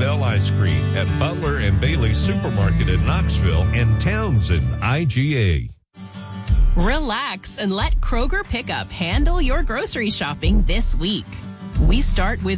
Bell Ice Cream at Butler and Bailey Supermarket in Knoxville and Townsend, IGA. Relax and let Kroger Pickup handle your grocery shopping this week. We start with